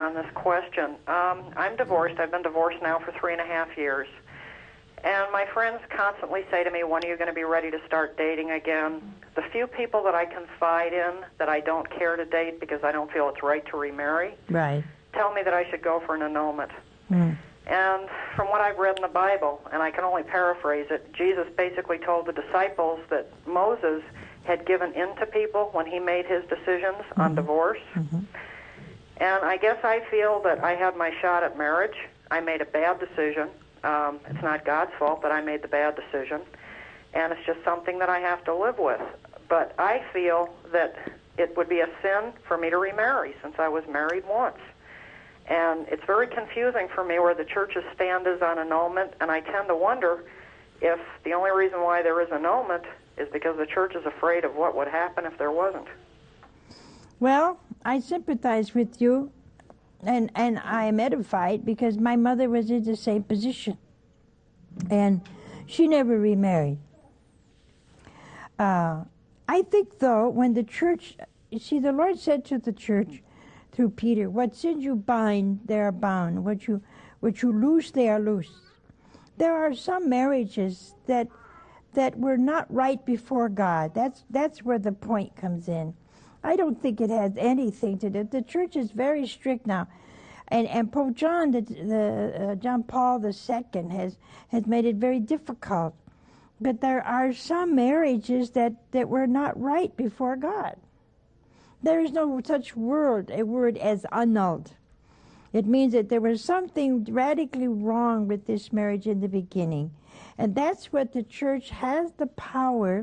on this question. I'm divorced. I've been divorced now for 3.5 years. And my friends constantly say to me, when are you going to be ready to start dating again? The few people that I confide in that I don't care to date because I don't feel it's right to remarry tell me that I should go for an annulment. And from what I've read in the Bible, and I can only paraphrase it, Jesus basically told the disciples that Moses had given in to people when he made his decisions on divorce. And I guess I feel that I had my shot at marriage. I made a bad decision. It's not God's fault that I made the bad decision, and it's just something that I have to live with. But I feel that it would be a sin for me to remarry since I was married once. And it's very confusing for me where the church's stand is on annulment, and I tend to wonder if the only reason why there is annulment is because the church is afraid of what would happen if there wasn't. Well, I sympathize with you. And I am edified because my mother was in the same position. And she never remarried. I think, though, when the church, you see, the Lord said to the church through Peter, what sins you bind, they are bound. What you loose, they are loose. There are some marriages that were not right before God. That's where the point comes in. I don't think it has anything to do. The church is very strict now, and Pope John, John Paul II, has made it very difficult. But there are some marriages that were not right before God. There is no such word as annulled. It means that there was something radically wrong with this marriage in the beginning, and that's what the church has the power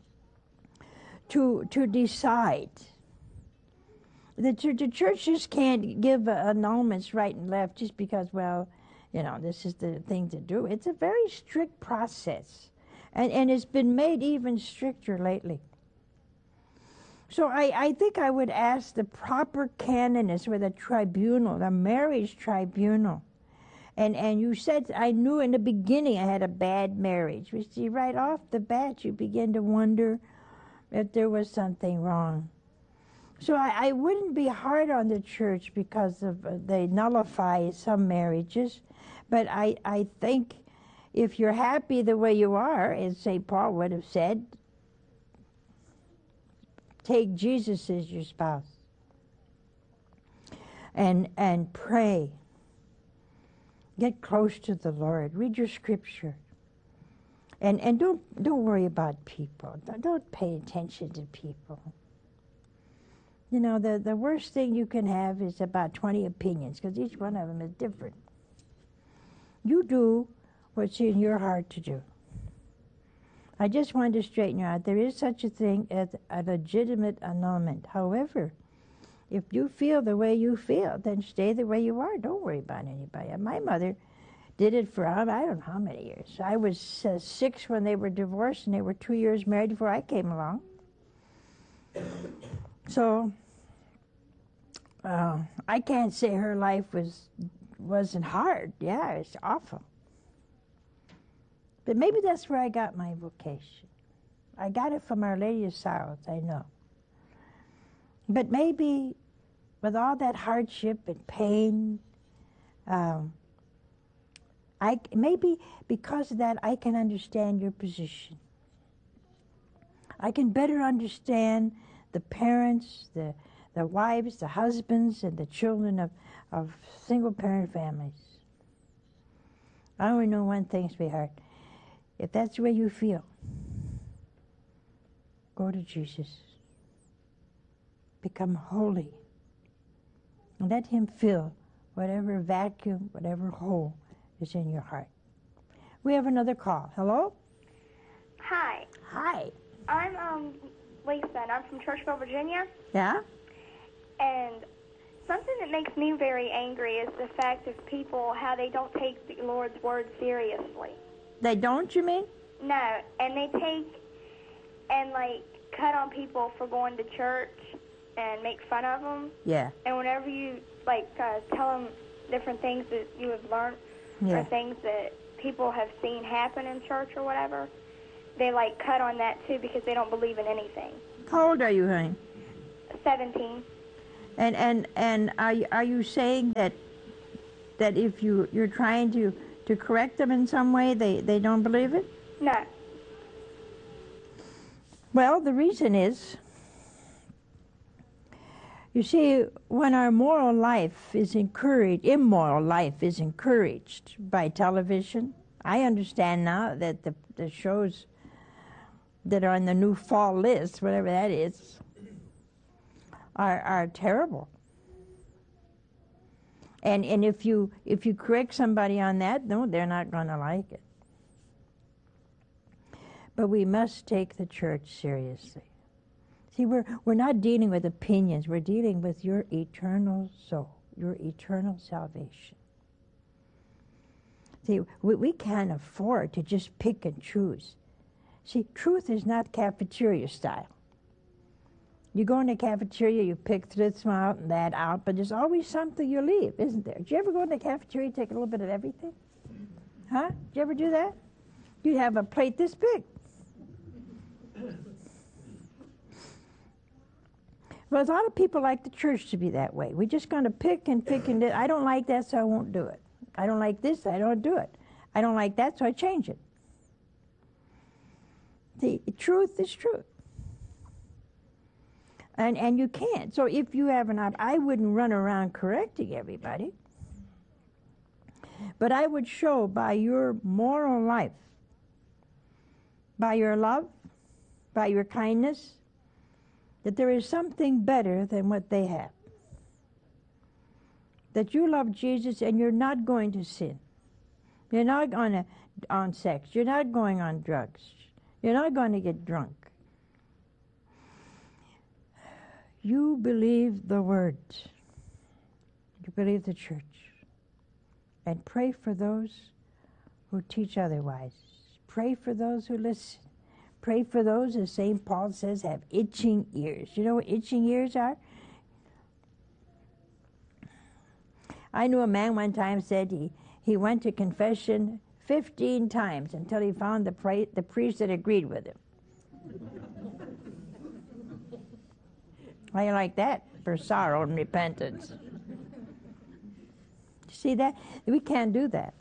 to decide. The church just can't give annulments right and left just because, well, this is the thing to do. It's a very strict process, and it's been made even stricter lately. So I think I would ask the proper canonists or the tribunal, the marriage tribunal. And you said, I knew in the beginning I had a bad marriage. You see, right off the bat, you begin to wonder if there was something wrong. So I wouldn't be hard on the church because they nullify some marriages. But I think if you're happy the way you are, as St. Paul would have said, take Jesus as your spouse. And pray. Get close to the Lord. Read your scripture. And don't worry about people. Don't pay attention to people. The worst thing you can have is about 20 opinions, because each one of them is different. You do what's in your heart to do. I just wanted to straighten you out. There is such a thing as a legitimate annulment. However, if you feel the way you feel, then stay the way you are. Don't worry about anybody. My mother did it for, I don't know how many years. I was 6 when they were divorced, and they were 2 years married before I came along. So I can't say her life wasn't hard. Yeah, it's awful. But maybe that's where I got my vocation. I got it from Our Lady of Sorrows, I know. But maybe with all that hardship and pain, maybe because of that I can understand your position. I can better understand the parents, the wives, the husbands, and the children of single-parent families. I only know one thing, sweetheart. If that's the way you feel, go to Jesus. Become holy. And let him fill whatever vacuum, whatever hole is in your heart. We have another call. Hello? Hi. Hi. I'm Lisa, and I'm from Churchville, Virginia. Yeah? And something that makes me very angry is the fact of people, how they don't take the Lord's word seriously. They don't, you mean? No, and they take and, cut on people for going to church and make fun of them. Yeah. And whenever you, tell them different things that you have learned or things that people have seen happen in church or whatever, they, cut on that, too, because they don't believe in anything. How old are you, honey? 17. And are you saying that if you're trying to correct them in some way, they don't believe it? No. Well, the reason is, you see, when our moral life is encouraged, immoral life is encouraged by television. I understand now that the shows that are on the new fall list, whatever that is, are terrible. And if you correct somebody on that, no, they're not going to like it. But we must take the church seriously. See, we're not dealing with opinions. We're dealing with your eternal soul, your eternal salvation. See, we can't afford to just pick and choose. See, truth is not cafeteria style. You go in the cafeteria, you pick this one out and that out, but there's always something you leave, isn't there? Did you ever go in the cafeteria and take a little bit of everything? Huh? Did you ever do that? You'd have a plate this big. Well, a lot of people like the church to be that way. We're just going to pick and pick and I don't like that, so I won't do it. I don't like this, so I don't do it. I don't like that, so I change it. The truth is truth. And you can't. So if you have I wouldn't run around correcting everybody. But I would show by your moral life, by your love, by your kindness, that there is something better than what they have. That you love Jesus and you're not going to sin. You're not on sex. You're not going on drugs. You're not going to get drunk. You believe the Word. You believe the church. And pray for those who teach otherwise. Pray for those who listen. Pray for those, as St. Paul says, have itching ears. You know what itching ears are? I knew a man one time said he went to confession 15 times until he found the priest that agreed with him. How do you like that for sorrow and repentance? See that? We can't do that.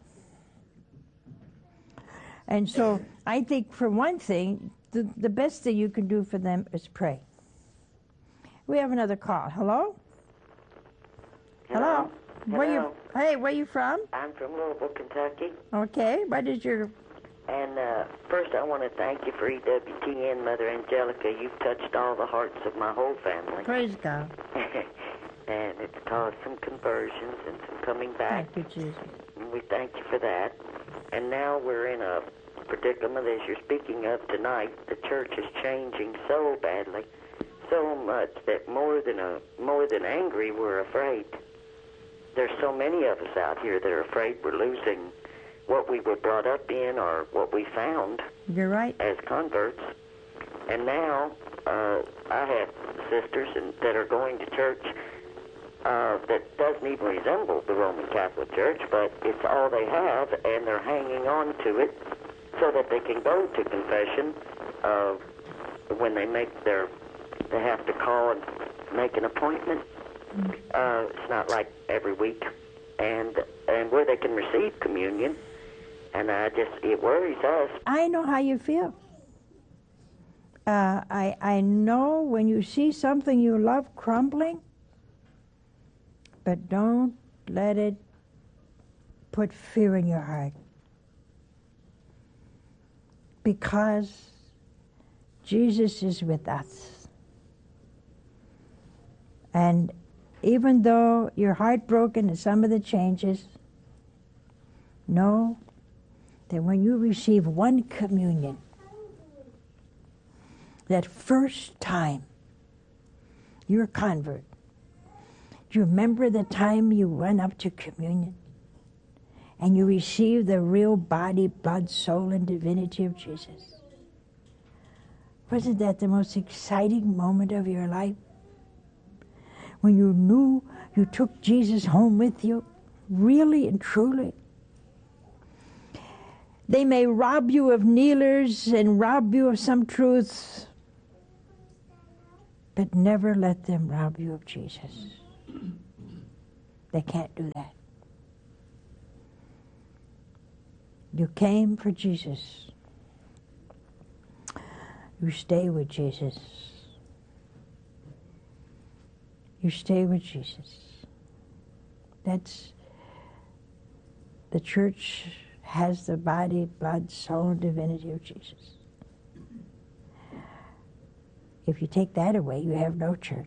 And so I think, for one thing, the best thing you can do for them is pray. We have another call. Hello? Hello? Hello? Where are you from? I'm from Louisville, Kentucky. Okay. What is your... And first I want to thank you for EWTN, Mother Angelica. You've touched all the hearts of my whole family. Praise God. And it's caused some conversions and some coming back. Thank you, Jesus. And we thank you for that. And now we're in a predicament, as you're speaking of tonight. The church is changing so badly, so much that more than angry, we're afraid. There's so many of us out here that are afraid we're losing what we were brought up in or what we found. You're right. As converts. And now I have sisters that are going to church that doesn't even resemble the Roman Catholic Church, but it's all they have, and they're hanging on to it so that they can go to confession when they have to call and make an appointment. It's not like every week, and where they can receive communion. And it worries us. I know how you feel. I know when you see something you love crumbling, but don't let it put fear in your heart. Because Jesus is with us. And even though you're heartbroken at some of the changes, know that when you receive one communion, that first time you're a convert, do you remember the time you went up to communion and you received the real body, blood, soul, and divinity of Jesus? Wasn't that the most exciting moment of your life? When you knew you took Jesus home with you, really and truly? They may rob you of kneelers and rob you of some truths, but never let them rob you of Jesus. They can't do that. You came for Jesus. You stay with Jesus. You stay with Jesus. That's the church has the body, blood, soul, and divinity of Jesus. If you take that away, you have no church.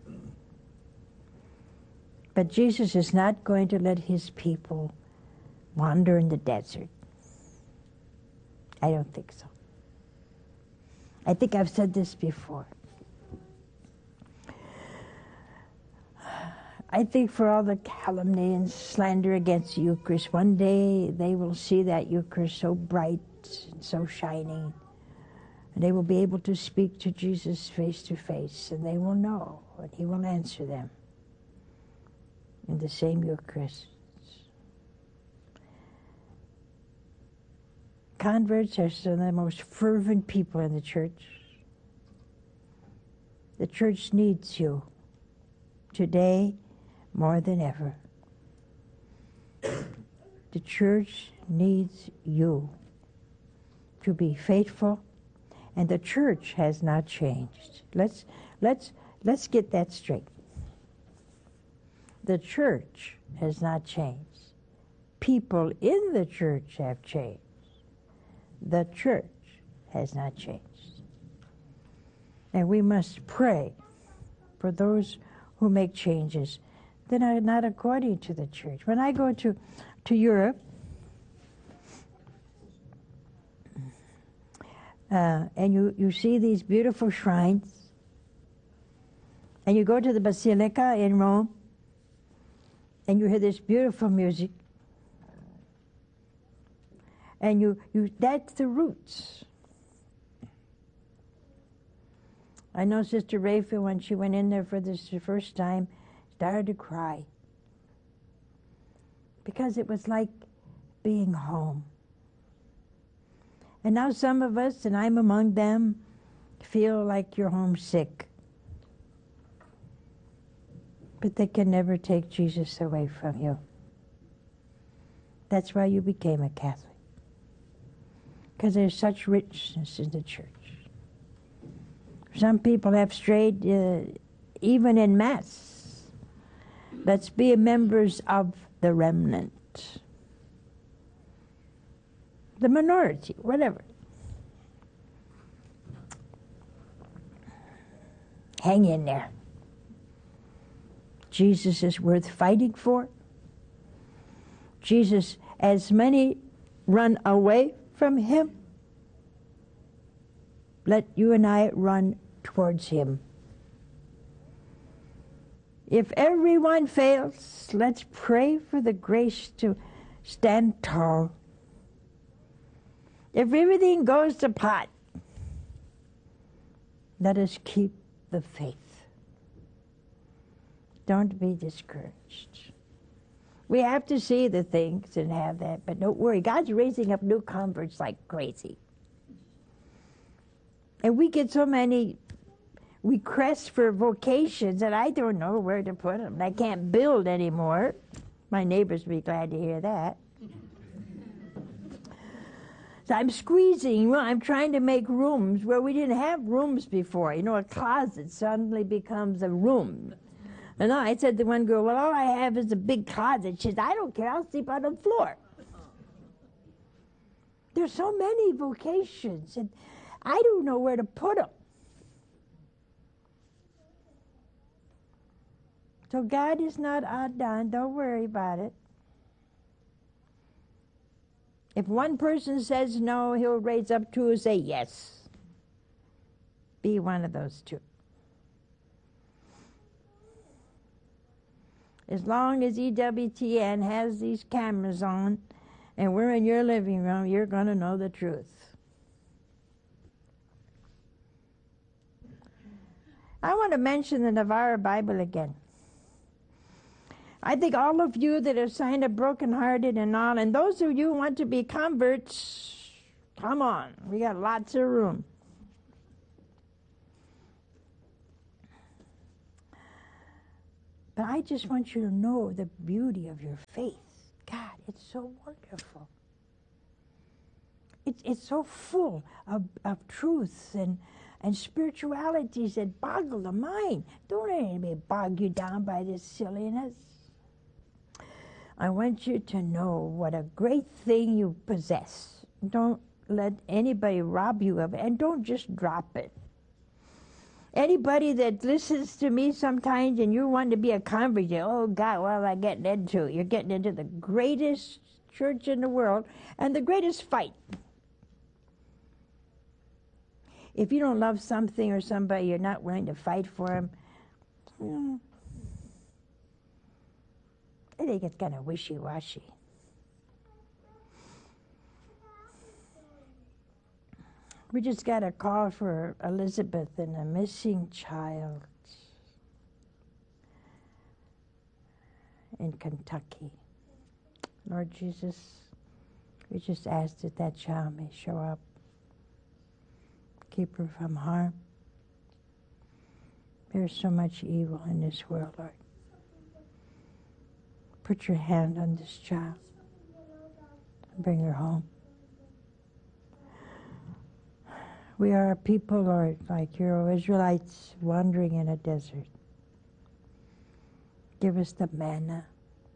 But Jesus is not going to let his people wander in the desert. I don't think so. I think I've said this before. I think for all the calumny and slander against the Eucharist, one day they will see that Eucharist so bright and so shining. And they will be able to speak to Jesus face to face, and they will know, and he will answer them in the same Eucharist. Converts are some of the most fervent people in the church. The church needs you today more than ever. The church needs you to be faithful, and the church has not changed. Let's get that straight. The church has not changed. People in the church have changed. The church has not changed. And we must pray for those who make changes that are not according to the church. When I go to Europe, and you see these beautiful shrines, and you go to the Basilica in Rome, and you hear this beautiful music, and you that's the roots. I know Sister Raphael, when she went in there for this the first time, started to cry. Because it was like being home. And now some of us, and I'm among them, feel like you're homesick. But they can never take Jesus away from you. That's why you became a Catholic. Because there's such richness in the church. Some people have strayed even in Mass. Let's be members of the remnant. The minority, whatever. Hang in there. Jesus is worth fighting for. Jesus, as many run away from him, let you and I run towards him. If everyone fails, let's pray for the grace to stand tall. If everything goes to pot, let us keep the faith. Don't be discouraged. We have to see the things and have that, but don't worry. God's raising up new converts like crazy. And we get so many requests for vocations that I don't know where to put them. I can't build anymore. My neighbors will be glad to hear that. So I'm squeezing. Well, I'm trying to make rooms where we didn't have rooms before. You know, a closet suddenly becomes a room. And I said to one girl, well, all I have is a big closet. She said, I don't care. I'll sleep on the floor. There's so many vocations, and I don't know where to put them. So God is not outdone. Don't worry about it. If one person says no, he'll raise up two who say yes. Be one of those two. As long as EWTN has these cameras on and we're in your living room, you're going to know the truth. I want to mention the Navarra Bible again. I think all of you that have signed up brokenhearted and all, and those of you who want to be converts, come on. We got lots of room. But I just want you to know the beauty of your faith. God, it's so wonderful. It's so full of truths and spiritualities that boggle the mind. Don't let anybody bog you down by this silliness. I want you to know what a great thing you possess. Don't let anybody rob you of it, and don't just drop it. Anybody that listens to me sometimes and you want to be a convert, you say, oh God, what am I getting into? You're getting into the greatest church in the world and the greatest fight. If you don't love something or somebody, you're not willing to fight for them. I think it's kind of wishy-washy. We just got a call for Elizabeth and a missing child in Kentucky. Lord Jesus, we just ask that that child may show up. Keep her from harm. There's so much evil in this world, Lord. Put your hand on this child and bring her home. We are a people, Lord, like your Israelites wandering in a desert. Give us the manna.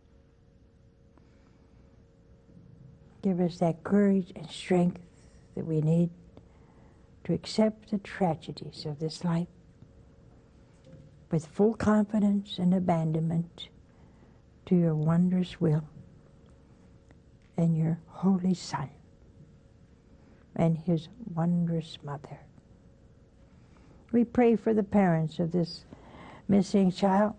Give us that courage and strength that we need to accept the tragedies of this life with full confidence and abandonment to your wondrous will and your holy Son and his wondrous mother. We pray for the parents of this missing child.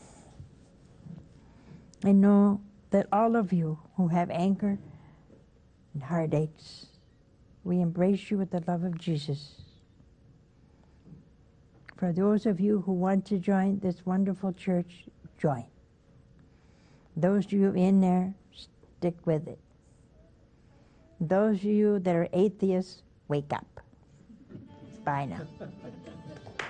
I know that all of you who have anger and heartaches, we embrace you with the love of Jesus. For those of you who want to join this wonderful church, join. Those of you in there, stick with it. Those of you that are atheists, wake up. Bye now.